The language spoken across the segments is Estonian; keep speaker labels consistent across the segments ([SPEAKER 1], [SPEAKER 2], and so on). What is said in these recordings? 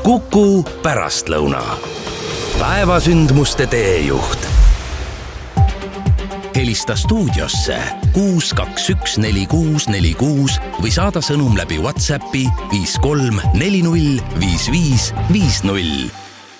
[SPEAKER 1] Kuku pärastlõuna. Päevasündmuste teejuht. Helista stuudiosse 6214646 või saada sõnum läbi WhatsAppi 53405550.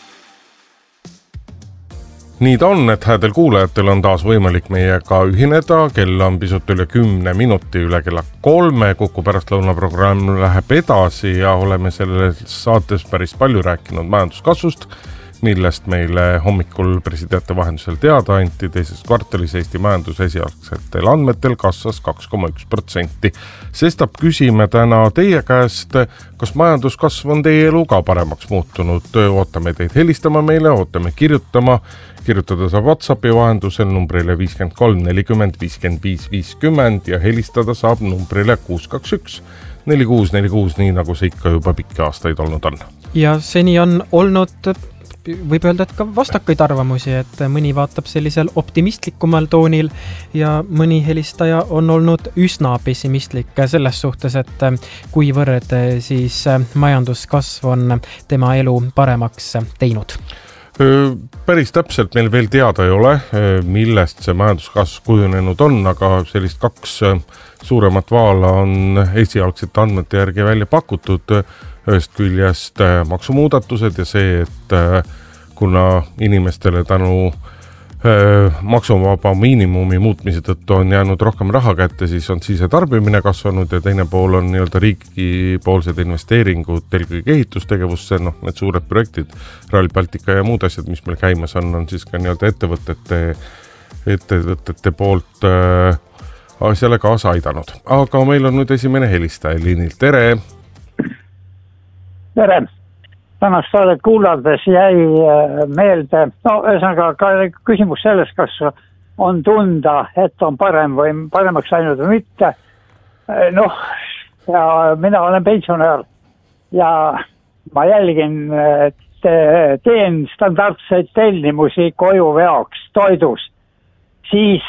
[SPEAKER 2] Nii ta on, et häädel kuulajatel on taas võimalik meiega ühineda. Kell on pisut üle 10 minuti üle kella 3. Kuku pärastlõuna programm läheb edasi ja oleme selles saates päris palju rääkinud majanduskasvust, millest meile hommikul pressiteate vahendusel teada anti. Teises kvartalis Eesti majandus esialgsetel andmetel kasvas 2,1%. Sestap küsime täna teie käest, kas majanduskasv on teie elu ka paremaks muutunud. Ootame teid helistama meile, ootame kirjutada saab WhatsAppi vahendusel numbrile 53 40 55 50 ja helistada saab numbrile 621 4646, nii nagu see ikka juba pikki aastaid olnud on.
[SPEAKER 3] Ja seni on olnud, võib öelda, et ka vastakaid arvamusi, et mõni vaatab sellisel optimistlikumal toonil ja mõni helistaja on olnud üsna pessimistlik selles suhtes, et kuivõrd siis majanduskasv on tema elu paremaks teinud.
[SPEAKER 2] Päris täpselt meil veel teada ei ole, millest see majanduskasv kujunenud on, aga sellist kaks suuremat vaala on esialgsete andmete järgi välja pakutud. Ühest küljest maksumuudatused ja see, et kuna inimestele tänu maksuvaba miinimumi muutmise tõttu on jäänud rohkem raha kätte, siis on sisetarbimine kasvanud ja teine pool on nii-öelda riigipoolsed investeeringud eelkõige ehitustegevusse, need suured projektid, Rail Baltica ja muud asjad, mis meil käimas on siis ka nii-öelda ettevõtete poolt asjale kaasa aidanud. Aga meil on nüüd esimene helistaja liinil. Tere!
[SPEAKER 4] Tere! Tänast saadet kuulades jäi meelde, ühesõnaga ka küsimus sellest, kas on tunda, et on parem või paremaks läinud või mitte. Ja mina olen pensionär ja ma jälgin, teen standardseid tellimusi koju veoks toidus. Siis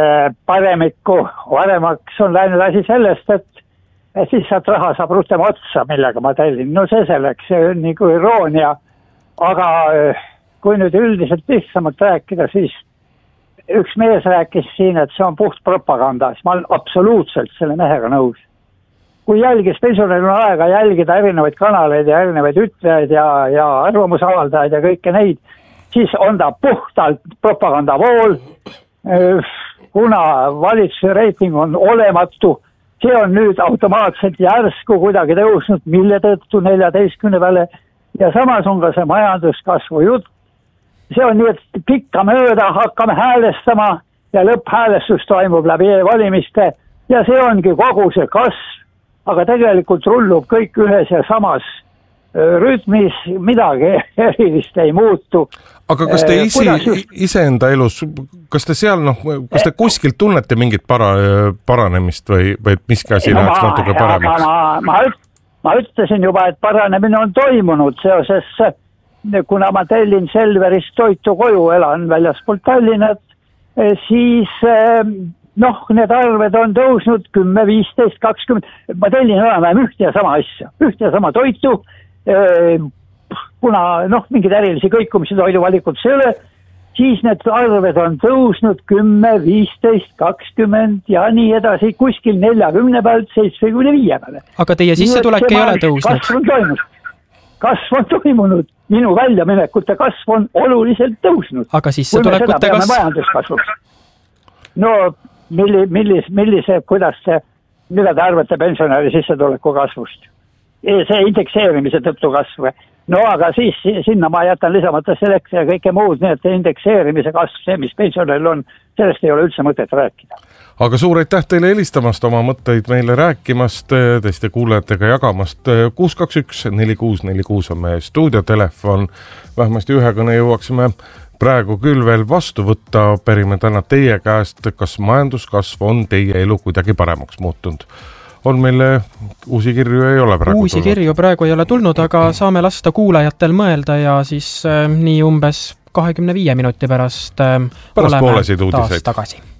[SPEAKER 4] paremaks on läinud asi sellest, et siis saad raha saab rutem otsa, millega ma tellin. See selleks, see on nagu iroonia. Aga kui nüüd üldiselt lihtsamalt rääkida, siis üks mees rääkis siin, et see on puht propaganda. Ma olen absoluutselt selle mehega nõus. Kui jälgis pensionäril on aega jälgida erinevaid kanaleid ja erinevaid ütlejaid ja arvamusavaldajaid ja kõike neid, siis on ta puhtalt propagandavool, kuna valitsuse reiting on olematu. See on nüüd automaatselt järsku kuidagi tõusnud, mille tõttu 14 peale ja samas on ka see majanduskasvu jutt. See on nii, et pikka mööda hakkame häälestama ja lõpphäälestus toimub läbi e-valimiste ja see ongi kogu see kasv, aga tegelikult rullub kõik ühes ja samas rütmis, midagi erilist ei muutu.
[SPEAKER 2] Aga kas te iseenda elus, kas te seal, kas te kuskilt tunnete mingit paranemist või miski asi läheks natuke paremaks?
[SPEAKER 4] Ma ütlesin juba, et paranemine on toimunud seoses, kuna ma tellin Selverist toitu koju, elan väljaspoolt Tallinnat, siis need arved on tõusnud 10, 15, 20, ma tellin enam ühte ja sama asja, ühte ja sama toitu, kuna mingid erilisi kõikumisi toiduvalikut ei ole, siis need arved on tõusnud 10, 15, 20 ja nii edasi, kuskil 40 pealt 75 peale.
[SPEAKER 3] Aga teie sissetulek ei ole tõusnud?
[SPEAKER 4] Kasv on toimunud. Minu väljaminekute kasv on oluliselt tõusnud.
[SPEAKER 3] Aga sissetulekute
[SPEAKER 4] kasv? Mida te arvate pensionäri sissetuleku kasvust? See indekseerimise tõttu kasv. Aga siis sinna ma jätan lisamata selekti ja kõike muud, nii et indekseerimise kasv, see mis pensionäril on, sellest ei ole üldse mõtet rääkida.
[SPEAKER 2] Aga suur aitäh teile helistamast, oma mõtteid meile rääkimast, teiste kuulajatega jagamast. 6214646 on meie stuudiotelefon. Vähemasti ühe kõne jõuaksime praegu küll veel vastu võtta. Pärime täna teie käest, kas majanduskasv on teie elu kuidagi paremaks muutunud. On meile uusi kirju ei ole praegu
[SPEAKER 3] Uusi kirju praegu ei ole tulnud, aga saame lasta kuulajatel mõelda ja siis nii umbes 25 minuti pärast oleme taas tagasi.